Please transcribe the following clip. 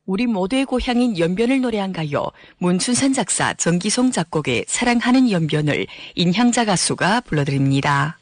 우리 모두의 고향인 연변을 노래한 가요, 문춘산 작사, 정기송 작곡의 사랑하는 연변을 인향자 가수가 불러드립니다.